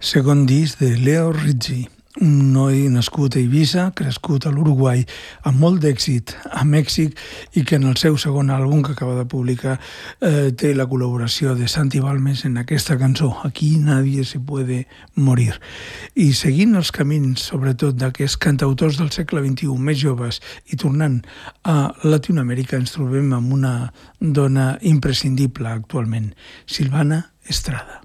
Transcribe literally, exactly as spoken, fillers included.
Segon disc de Leo Rizzi, un noi nascut a Eivissa, crescut a l'Uruguai, amb molt d'èxit a Mèxic i que en el seu segon àlbum que acaba de publicar eh, té la col·laboració de Santi Balmes en aquesta cançó, Aquí nadie se puede morir. I seguint els camins, sobretot d'aquests cantautors del segle vint-i-u més joves i tornant a Latinoamèrica, ens trobem amb una dona imprescindible actualment, Silvana Estrada.